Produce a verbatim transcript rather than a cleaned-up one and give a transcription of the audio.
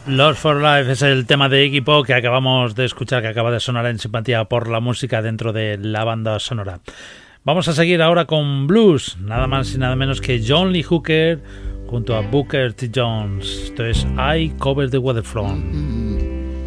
Lost for Life es el tema de Iggy Pop que acabamos de escuchar, que acaba de sonar en Simpatía por la Música dentro de la banda sonora. Vamos a seguir ahora con blues, nada más y nada menos que John Lee Hooker junto a Booker T. Jones. Esto es I Cover the Waterfront.